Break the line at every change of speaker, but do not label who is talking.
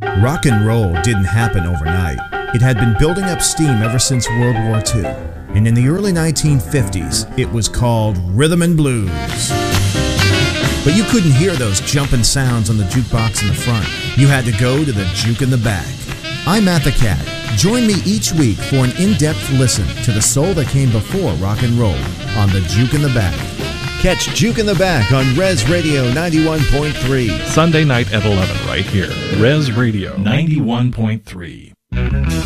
Rock and roll didn't happen overnight. It had been building up steam ever since World War II. And in the early 1950s, it was called rhythm and blues. But you couldn't hear those jumping sounds on the jukebox in the front. You had to go to the juke in the back. I'm Matt the Cat. Join me each week for an in-depth listen to the soul that came before rock and roll on the Juke in the Back. Catch Juke in the Back on Res Radio 91.3.
Sunday night at 11 right here. Res Radio 91.3.